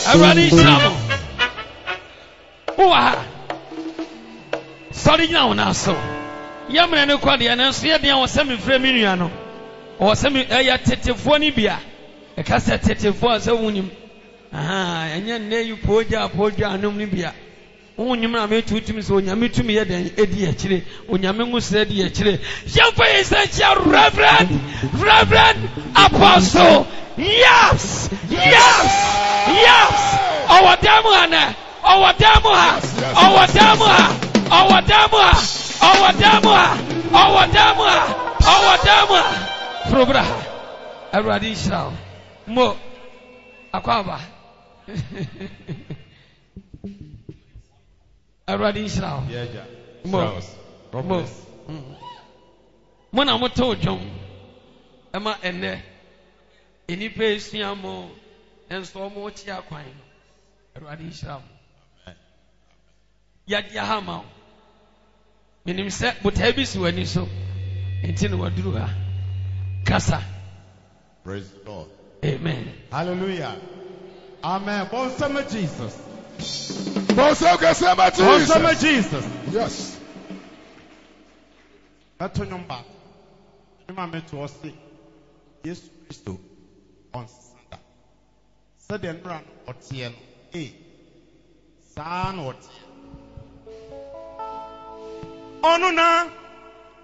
Everybody shout. Uwa. Sorry now na so. Yamna no kwade na so ye den wo se me frɛ me nua no. Wo se me ya tetefo ni bia. E ka se tetefo se wunim. Aha, enye nne yu poja anum ni bia. Wunim na me tutum so onyame tumi ye den edi akire. Onyame ngusre edi akire. Yemfa essential Reverend Apostle. Yes. Owadamana. Probra. Everybody shout. Mo. Akwaba. Everybody shout. Yeah. Mo. Mo na mo to dwom. Ema ene. Enipa esuamo enso mo chi akwan. Everybody shout. Yadia hama. Minim se botabi si wani so. Enti no waduru ha. Kasa. Praise the Lord. Amen. Hallelujah. Amen. Bonsama Jesus. Bonsama Jesus. Yes. Atonyomba. Nyuma meto osi. Yesu Kristo on Sunday. Said the run otie no. San otie. Onu na